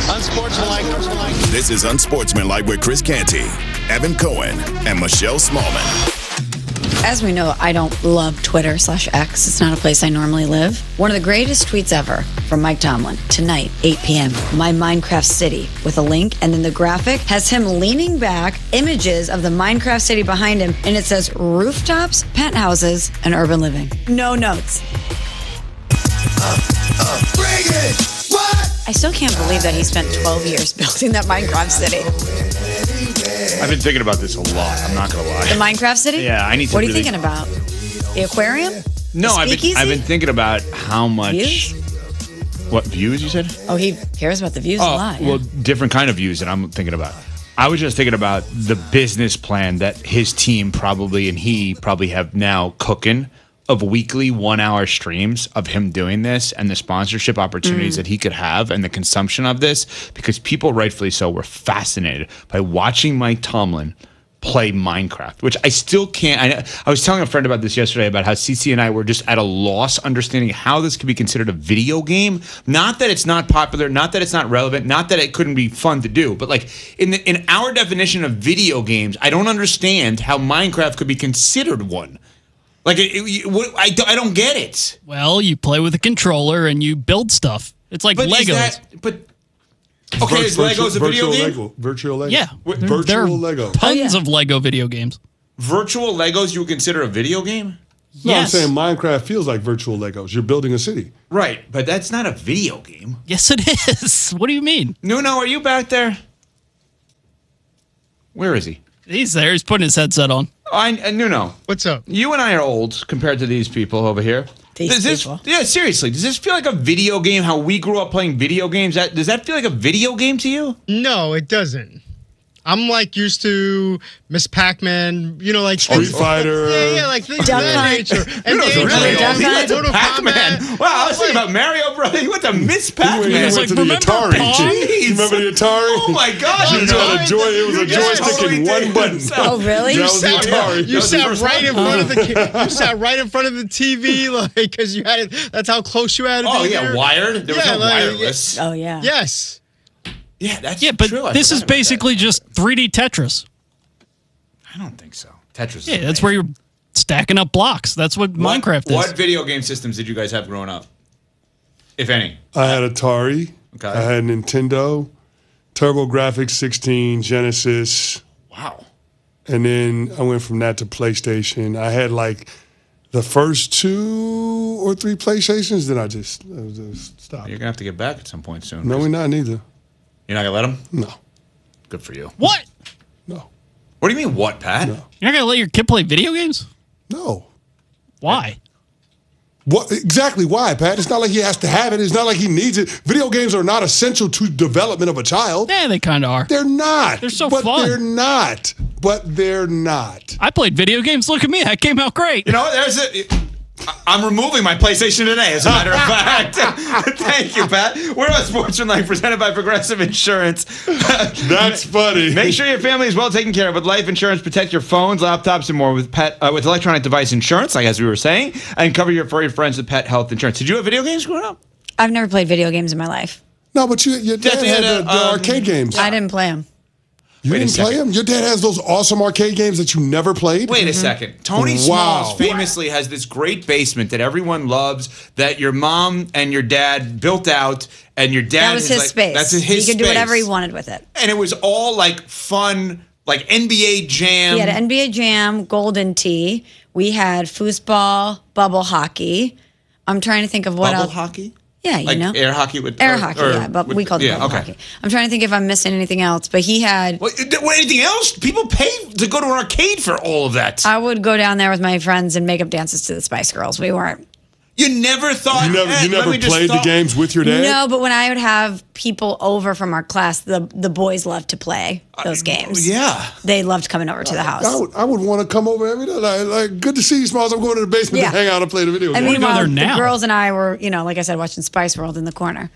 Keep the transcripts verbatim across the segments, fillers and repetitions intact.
Unsportsmanlike. This is Unsportsmanlike with Chris Canty, Evan Cohen, and Michelle Smallman. As we know, I don't love Twitter slash X. It's not a place I normally live. One of the greatest tweets ever from Mike Tomlin. Tonight, eight p.m., my Minecraft city with a link. And then the graphic has him leaning back, images of the Minecraft city behind him. And it says rooftops, penthouses, and urban living. No notes. Uh, uh, bring it! What? I still can't believe that he spent twelve years building that Minecraft city. I've been thinking about this a lot. I'm not going to lie. The Minecraft city? Yeah, I need to What are you really- thinking about? The aquarium? No, The I've been, speakeasy? I've been thinking about how much. Views? What, views, you said? Oh, he cares about the views a Oh, lot. yeah. well, different kind of views that I'm thinking about. I was just thinking about the business plan that his team probably and he probably have now cooking of weekly one-hour streams of him doing this and the sponsorship opportunities Mm. that he could have and the consumption of this, because people, rightfully so, were fascinated by watching Mike Tomlin play Minecraft, which I still can't. I, I was telling a friend about this yesterday about how C C and I were just at a loss understanding how this could be considered a video game. Not that it's not popular, not that it's not relevant, not that it couldn't be fun to do, but like in the, in our definition of video games, I don't understand how Minecraft could be considered one. Like, it, it, what, I, don't- I don't get it. Well, you play with a controller and you build stuff. It's like But is Legos. that, but okay, is Legos a video virtual game? Lego, virtual Lego. yeah. What- There- virtual there are Lego. Tons Oh, yeah. of Lego video games. Virtual Legos you would consider a video game? No, Yes. I'm saying Minecraft feels like virtual Legos. You're building a city. Right, but that's not a video game. Yes, it is. What do you mean? Nuno, are you back there? Where is he? He's there. He's putting his headset on. I, uh, Nuno, What's up? you and I are old compared to these people over here. These does this, people. Yeah, seriously, does this feel like a video game? How we grew up playing video games? That, does that feel like a video game to you? No, it doesn't. I'm like used to Miss Pac-Man, you know, like Street things- Fighter. Yeah, yeah, like things of Duck that Hunt. nature. You And know, the it's Angel really Duck old. He Hunt. went to Mortal Pac-Man. Kombat. Wow, I was thinking about Mario Brothers. He went to Miss He went, Pac-Man. he was went like, to the remember Atari. Pong? You remember the Atari? Oh my gosh! You you know, had a joy. It was a You guys joystick totally and did one button. yourself. Oh, really? That You was the sat- Atari. You That was the sat first right in one. front of the you sat right in front of the T V, like because you had it. That's how close you had to Oh be yeah, there. wired. There was Yeah, no like, wireless. Oh, yeah. Yes. Yeah, that's Yeah, but true. I this forgot is about that. basically just three D Tetris. I don't think so. Tetris. Yeah, is that's where you're stacking up blocks. That's what, What- Minecraft is. What video game systems did you guys have growing up, if any? I had Atari. Okay. I had Nintendo, TurboGrafx sixteen, Genesis, Wow. and then I went from that to PlayStation. I had like the first two or three PlayStations, then I just, I just stopped. You're gonna have to get back at some point soon. No, Chris. we're not neither. You're not gonna let them? No, Good for you. What? no, What do you mean, what, Pat? No. You're not going to let your kid play video games? no. Why? What exactly? Why, Pat? It's not like he has to have it. It's not like he needs it. Video games are not essential to development of a child. Yeah, they kind of are. They're not. They're so but fun. They're not. But they're not. I played video games. Look at me. I came out great. You know what? There's a. I- I'm removing my PlayStation today, as a matter of fact. Thank you, Pat. We're on Sportsmanlike, presented by Progressive Insurance. That's funny. Make sure your family is well taken care of with life insurance. Protect your phones, laptops, and more with pet uh, with electronic device insurance, like as we were saying, and cover your furry friends with pet health insurance. Did you have video games growing up? I've never played video games in my life. No, but you, your dad Definitely had had the, a, the um, arcade games. I didn't play them. You Wait a didn't play second. them? Your dad has those awesome arcade games that you never played? Wait a second. Tony Wow. Smalls famously has this great basement that everyone loves, that your mom and your dad built out, and your dad That was is his like, space. That's his he could space. do whatever he wanted with it. And it was all like fun, like N B A Jam. He had N B A Jam, Golden Tee. We had foosball, bubble hockey. I'm trying to think of what Bubble else. hockey? Yeah, you Like know. air hockey with Air or- hockey, or yeah, but with- we called it yeah, bubble okay. hockey. I'm trying to think if I'm missing anything else, but he had. What, what, anything else? People pay to go to an arcade for all of that. I would go down there with my friends and make up dances to the Spice Girls. We weren't. You never thought You never, eh, you let never me just played the thought- games with your dad? No, but when I would have people over from our class, the the boys loved to play those games. Yeah. They loved coming over to the house. I would, I would want to come over every day. Like, like, good to see you, Smalls. I'm going to the basement Yeah. to hang out and play the video I game. mean, go while there the now. girls and I were, you know, like I said, watching Spice World in the corner.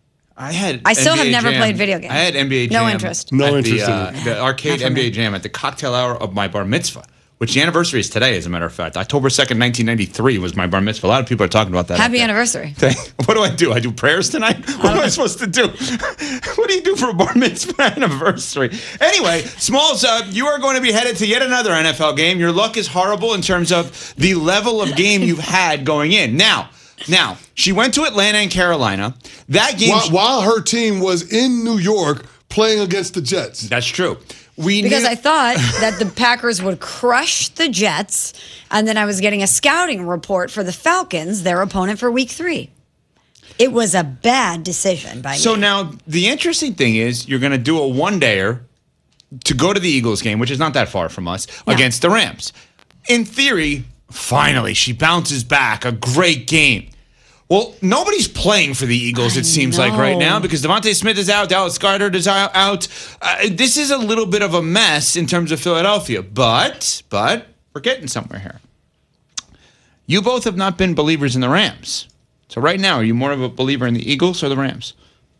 I had. I still N B A have never Jam. played video games. I had N B A No Jam. interest. No at interest the, in uh, it. The arcade Not for N B A me. Jam at the cocktail hour of my bar mitzvah, which the anniversary is today, as a matter of fact. October second, nineteen ninety-three was my bar mitzvah. A lot of people are talking about that. Happy anniversary. What do I do? I do prayers tonight? What am I supposed to do? What do you do for a bar mitzvah anniversary? Anyway, Smalls, uh, you are going to be headed to yet another N F L game. Your luck is horrible in terms of the level of game you've had going in. Now, now she went to Atlanta and Carolina. That game, While, while her team was in New York playing against the Jets. That's true. We Because knew- I thought that the Packers would crush the Jets, and then I was getting a scouting report for the Falcons, their opponent for week three. It was a bad decision by So me. now the interesting thing is you're going to do a one-dayer to go to the Eagles game, which is not that far from us, No. against the Rams. In theory, finally, she bounces back. A great game. Well, nobody's playing for the Eagles, I it seems like right know. now, because Devontae Smith is out, Dallas Goedert is out. out. Uh, this is a little bit of a mess in terms of Philadelphia, but but we're getting somewhere here. You both have not been believers in the Rams. So right now, are you more of a believer in the Eagles or the Rams?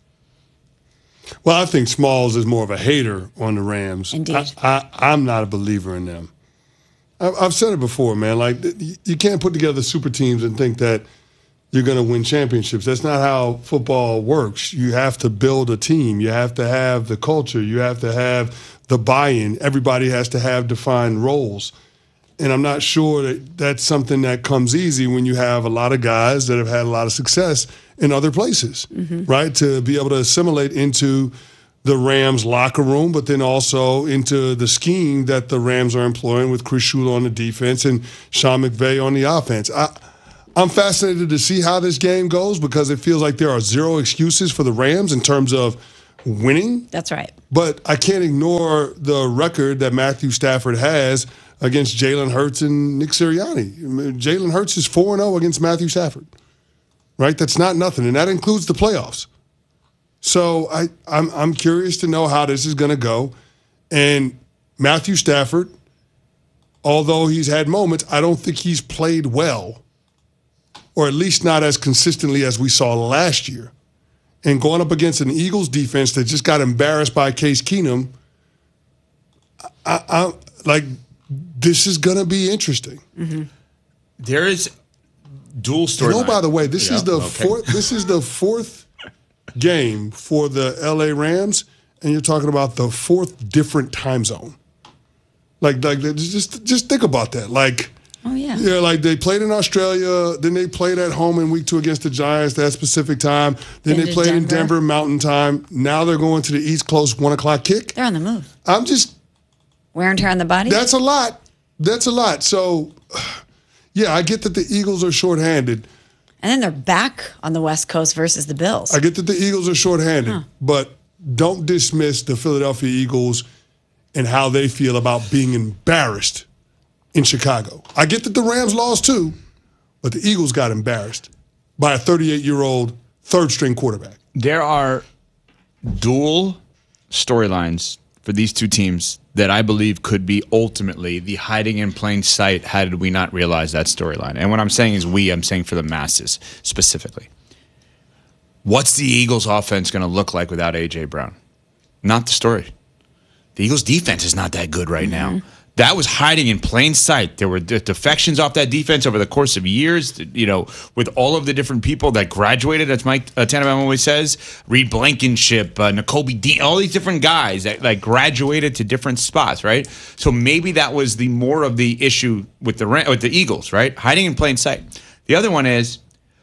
Well, I think Smalls is more of a hater on the Rams. Indeed. I, I, I'm not a believer in them. I, I've said it before, man. Like, you you can't put together super teams and think that you're going to win championships. That's not how football works. You have to build a team. You have to have the culture. You have to have the buy-in. Everybody has to have defined roles. And I'm not sure that that's something that comes easy when you have a lot of guys that have had a lot of success in other places, right? To be able to assimilate into the Rams locker room, but then also into the scheme that the Rams are employing with Chris Shula on the defense and Sean McVay on the offense. I, I'm fascinated to see how this game goes because it feels like there are zero excuses for the Rams in terms of winning. That's right. But I can't ignore the record that Matthew Stafford has against Jalen Hurts and Nick Sirianni. Jalen Hurts is four and oh against Matthew Stafford, right? That's not nothing, and that includes the playoffs. So I, I'm, I'm curious to know how this is going to go. And Matthew Stafford, although he's had moments, I don't think he's played well, or at least not as consistently as we saw last year. And going up against an Eagles defense that just got embarrassed by Case Keenum, I, I, like, this is going to be interesting. There is dual And story. oh, by the way, this Yeah, is the okay. fourth. This is the fourth game for the L A Rams, and you're talking about the fourth different time zone. Like, like just just think about that. Like, Oh, yeah. yeah, like they played in Australia, then they played at home in week two against the Giants, that specific time. Then Then they to played in Denver. Denver Mountain Time. Now they're going to the East Coast one o'clock kick. They're on the move. I'm just Wear and tear on the body. that's a lot. That's a lot. So, yeah, I get that the Eagles are shorthanded. and then they're back on the West Coast versus the Bills. I get that the Eagles are shorthanded, but don't dismiss the Philadelphia Eagles and how they feel about being embarrassed in Chicago. I get that the Rams lost too, but the Eagles got embarrassed by a thirty-eight-year-old third-string quarterback. There are dual storylines for these two teams that I believe could be ultimately the hiding in plain sight had we not realized that storyline. And what I'm saying is we, I'm saying for the masses specifically. What's the Eagles offense going to look like without A J Brown? Not the story. The Eagles defense is not that good right now. That was hiding in plain sight. There were de- defections off that defense over the course of years, you know, with all of the different people that graduated, as Mike uh, Tannenbaum always says, Reed Blankenship, uh, N'Kobe Dean, all these different guys that like graduated to different spots, right? So maybe that was the more of the issue with the Ram- with the Eagles, right? Hiding in plain sight. The other one is,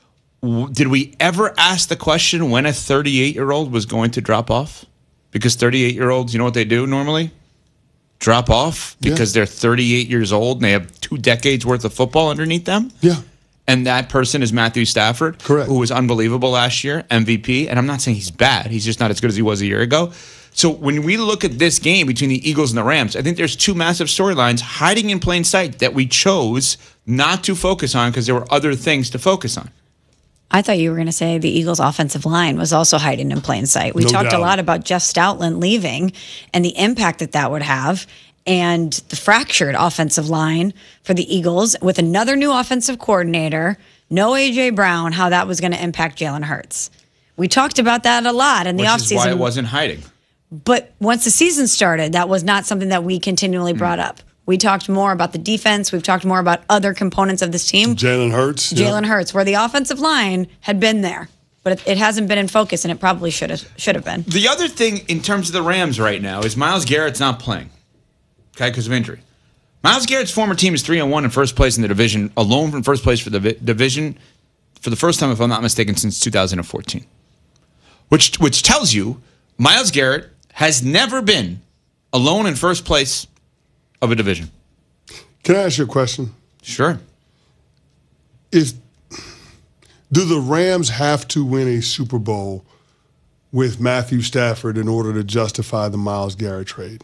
w- did we ever ask the question when a thirty-eight-year-old was going to drop off? Because thirty-eight-year-olds, you know what they do normally? Drop off because they're thirty-eight years old and they have two decades worth of football underneath them. Yeah. And that person is Matthew Stafford, Correct. who was unbelievable last year, M V P. And I'm not saying he's bad. He's just not as good as he was a year ago. So when we look at this game between the Eagles and the Rams, I think there's two massive storylines hiding in plain sight that we chose not to focus on because there were other things to focus on. I thought you were going to say the Eagles' offensive line was also hiding in plain sight. We No talked doubt. a lot about Jeff Stoutland leaving and the impact that that would have, and the fractured offensive line for the Eagles with another new offensive coordinator, no A J Brown, how that was going to impact Jalen Hurts. We talked about that a lot in the Which is why offseason. it wasn't hiding. But once the season started, that was not something that we continually brought up. We talked more about the defense. We've talked more about other components of this team. Jalen Hurts. Jalen yeah. Hurts, where the offensive line had been there, but it, it hasn't been in focus, and it probably should have should have been. The other thing in terms of the Rams right now is Myles Garrett's not playing, okay, because of injury. Myles Garrett's former team is three and one in first place in the division, alone from first place for the vi- division for the first time, if I'm not mistaken, since two thousand fourteen. Which which tells you Myles Garrett has never been alone in first place of a division. Can I ask you a question? Sure. If do the Rams have to win a Super Bowl with Matthew Stafford in order to justify the Myles Garrett trade?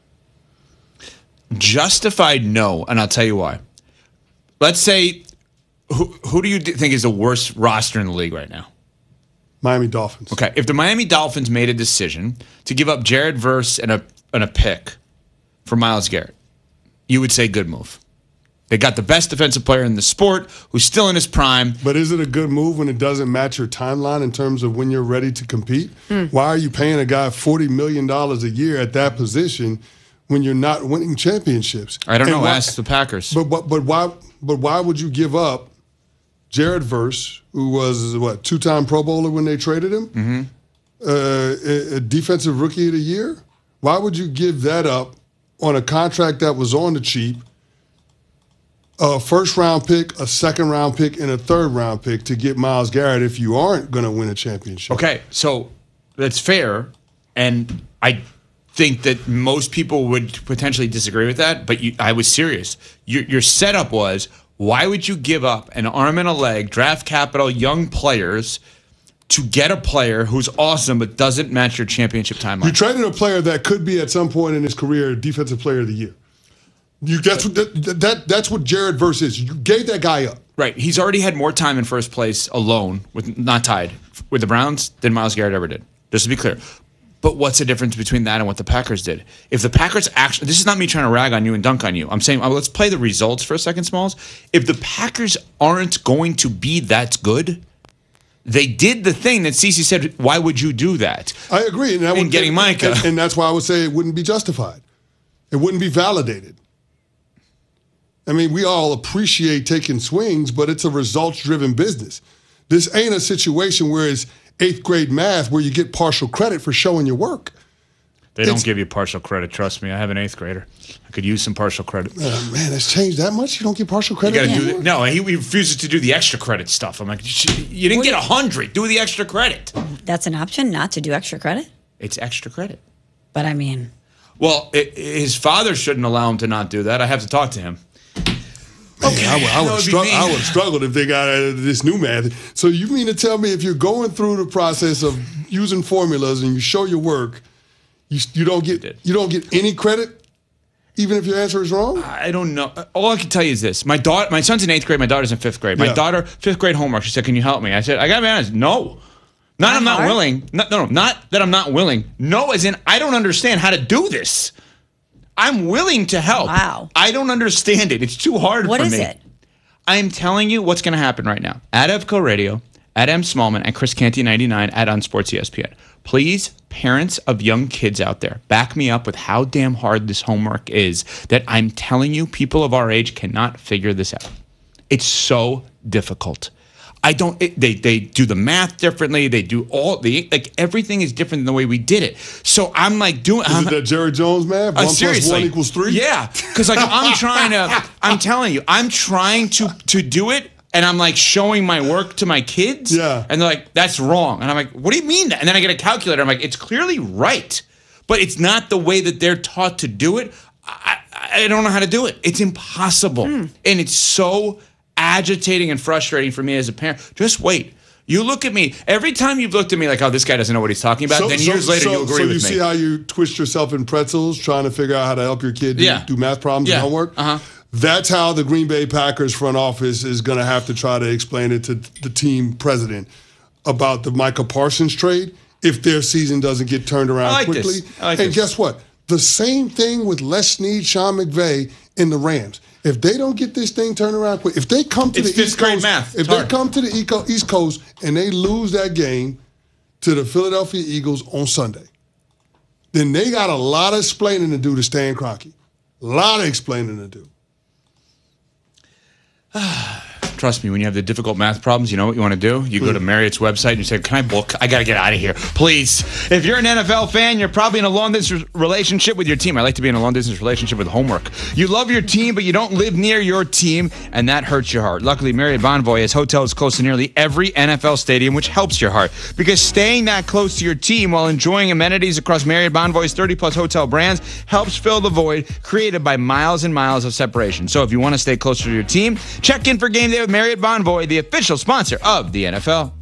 Justified, no, and I'll tell you why. Let's say, who, who do you think is the worst roster in the league right now? Miami Dolphins. Okay, if the Miami Dolphins made a decision to give up Jared Verse and a and a pick for Myles Garrett, you would say good move. They got the best defensive player in the sport who's still in his prime. But is it a good move when it doesn't match your timeline in terms of when you're ready to compete? Mm. Why are you paying a guy forty million dollars a year at that position when you're not winning championships? I don't and know. Why, ask the Packers. But, but but why but why would you give up Jared Verse, who was, what, two-time Pro Bowler when they traded him? Mm-hmm. Uh, a, a defensive rookie of the year? Why would you give that up on a contract that was on the cheap, a first-round pick, a second-round pick, and a third-round pick to get Myles Garrett if you aren't going to win a championship? Okay, so that's fair, and I think that most people would potentially disagree with that, but you, I was serious. Your, your setup was, why would you give up an arm and a leg, draft capital, young players, to get a player who's awesome but doesn't match your championship timeline? You traded a player that could be at some point in his career Defensive Player of the Year. You, that's what that, that that's what Jared Verse is. You gave that guy up. Right. He's already had more time in first place alone, with not tied, with the Browns than Myles Garrett ever did. Just to be clear. But what's the difference between that and what the Packers did? If the Packers actually, this is not me trying to rag on you and dunk on you. I'm saying, oh, let's play the results for a second, Smalls. If the Packers aren't going to be that good, they did the thing that Cece said, why would you do that? I agree. And that in would, getting Micah. And, and that's why I would say it wouldn't be justified. It wouldn't be validated. I mean, we all appreciate taking swings, but it's a results-driven business. This ain't a situation where it's eighth grade math where you get partial credit for showing your work. They don't give you partial credit. Trust me, I have an eighth grader. I could use some partial credit. Uh, man, it's changed that much? You don't get partial credit You gotta anymore? do the, no, he refuses to do the extra credit stuff. I'm like, you didn't get a hundred. Do the extra credit. That's an option, not to do extra credit. It's extra credit. But I mean, well, it, his father shouldn't allow him to not do that. I have to talk to him. Okay, I would, I, would strugg- I would have struggled if they got uh, this new math. So you mean to tell me if you're going through the process of using formulas and you show your work, you you don't get you don't get any credit, even if your answer is wrong? I don't know. All I can tell you is this: my daughter, my son's in eighth grade. My daughter's in fifth grade. My Yeah. daughter, fifth grade homework. She said, "Can you help me?" I said, "I gotta be honest, no." Not, I'm not hard? willing. No, no, no, not that I'm not willing. No, as in I don't understand how to do this. I'm willing to help. Wow. I don't understand it. It's too hard what for is me. it? I'm telling you what's going to happen right now. At Evco Radio, at M. Smallman, at Chris Canty ninety-nine, at Unsports E S P N. Please, parents of young kids out there, back me up with how damn hard this homework is that I'm telling you people of our age cannot figure this out. It's so difficult. I don't, it, they they do the math differently. They do all, the like everything is different than the way we did it. So I'm like doing. Is I'm, it that Jerry Jones math? Uh, One plus one equals three? Yeah, because like I'm trying to, I'm telling you, I'm trying to to do it, and I'm like showing my work to my kids. Yeah. And they're like, that's wrong. And I'm like, what do you mean that? And then I get a calculator. I'm like, it's clearly right, but it's not the way that they're taught to do it. I, I don't know how to do it. It's impossible, Hmm. and it's so agitating and frustrating for me as a parent. Just wait. You look at me. Every time you've looked at me like, oh, this guy doesn't know what he's talking about, then years later so, you agree so with you me. see how you twist yourself in pretzels trying to figure out how to help your kid do, Yeah. do math problems Yeah. and homework? Uh-huh. That's how the Green Bay Packers front office is going to have to try to explain it to the team president about the Micah Parsons trade if their season doesn't get turned around I like quickly. this. I like and this. guess what? The same thing with Les Snead, Sean McVay, and the Rams. If they don't get this thing turned around quick, if they come to It's the fifth East grade Coast, math. if It's they hard. come to the Eco- East Coast and they lose that game to the Philadelphia Eagles on Sunday, then they got a lot of explaining to do to Stan Kroenke. A lot of explaining to do. Trust me, when you have the difficult math problems, you know what you want to do? You go to Marriott's website and you say, can I book? I got to get out of here. Please. If you're an N F L fan, you're probably in a long-distance relationship with your team. I like to be in a long-distance relationship with homework. You love your team, but you don't live near your team, and that hurts your heart. Luckily, Marriott Bonvoy has hotels close to nearly every N F L stadium, which helps your heart. Because staying that close to your team while enjoying amenities across Marriott Bonvoy's thirty-plus hotel brands helps fill the void created by miles and miles of separation. So if you want to stay closer to your team, check in for game day with Marriott Bonvoy, the official sponsor of the N F L.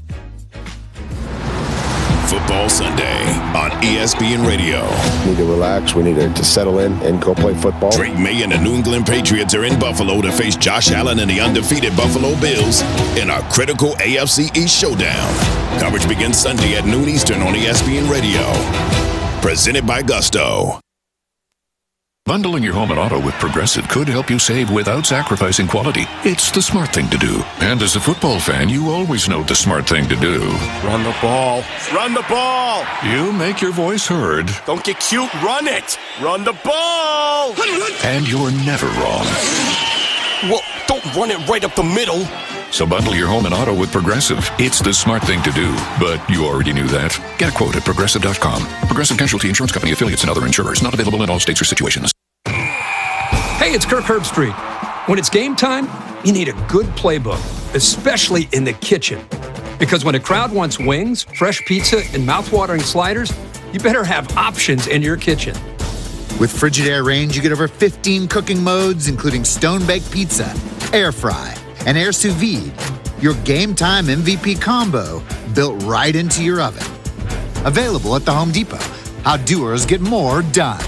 Football Sunday on E S P N Radio. We need to relax. We need to, to settle in and go play football. Drake May and the New England Patriots are in Buffalo to face Josh Allen and the undefeated Buffalo Bills in a critical A F C East showdown. Coverage begins Sunday at noon Eastern on E S P N Radio. Presented by Gusto. Bundling your home and auto with Progressive could help you save without sacrificing quality. It's the smart thing to do. And as a football fan, you always know the smart thing to do. Run the ball. Run the ball. You make your voice heard. Don't get cute. Run it. Run the ball. And you're never wrong. Well, don't run it right up the middle. So bundle your home and auto with Progressive. It's the smart thing to do. But you already knew that. Get a quote at Progressive dot com. Progressive Casualty Insurance Company, affiliates, and other insurers. Not available in all states or situations. Hey, it's Kirk Herbstreit. When it's game time, you need a good playbook, especially in the kitchen. Because when a crowd wants wings, fresh pizza, and mouthwatering sliders, you better have options in your kitchen. With Frigidaire Range, you get over fifteen cooking modes, including stone-baked pizza, air fry, and air sous vide. Your game time M V P combo built right into your oven. Available at the Home Depot. How doers get more done.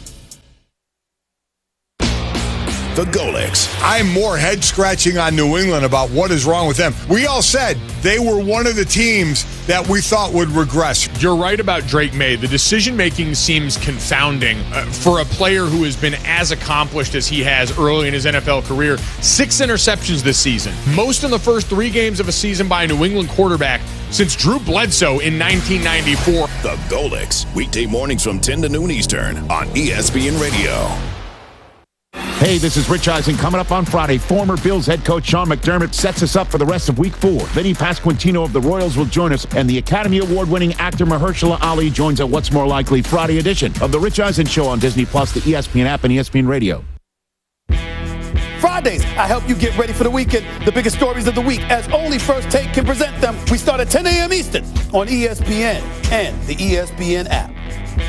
The Golics. I'm more head scratching on New England about what is wrong with them. We all said they were one of the teams that we thought would regress. You're right about Drake May. The decision-making seems confounding uh, for a player who has been as accomplished as he has early in his N F L career. Six interceptions this season. Most in the first three games of a season by a New England quarterback since Drew Bledsoe in nineteen ninety-four. The Golics. Weekday mornings from ten to noon Eastern on E S P N Radio. Hey, this is Rich Eisen. Coming up on Friday, former Bills head coach Sean McDermott sets us up for the rest of week four. Vinny Pasquantino of the Royals will join us, and the Academy Award-winning actor Mahershala Ali joins a What's More Likely Friday edition of The Rich Eisen Show on Disney Plus, the E S P N app, and E S P N Radio. Fridays, I help you get ready for the weekend. The biggest stories of the week, as only First Take can present them. We start at ten a.m. Eastern on E S P N and the E S P N app.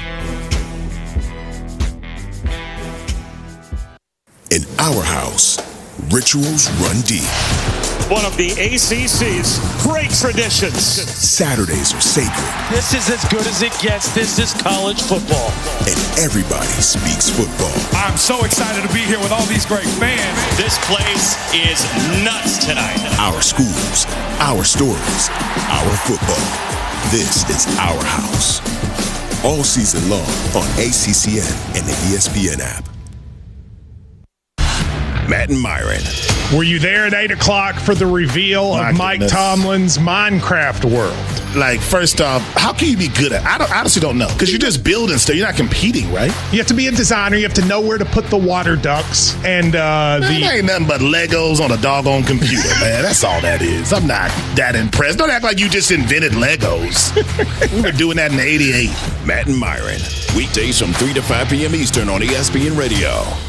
In our house, rituals run deep. One of the A C C's great traditions. Saturdays are sacred. This is as good as it gets. This is college football. And everybody speaks football. I'm so excited to be here with all these great fans. This place is nuts tonight. Our schools, our stories, our football. This is our house. All season long on A C C N and the E S P N app. Matt and Myron. Were you there at eight o'clock for the reveal My of Mike goodness. Tomlin's Minecraft world? Like, first off, how can you be good at it? I don't, honestly don't know. Because you're just building stuff. You're not competing, right? You have to be a designer. You have to know where to put the water ducks. And uh, man, the that ain't nothing but Legos on a doggone computer, man. That's all that is. I'm not that impressed. Don't act like you just invented Legos. We were doing that in eighty-eight. Matt and Myron. Weekdays from three to five p.m. Eastern on E S P N Radio.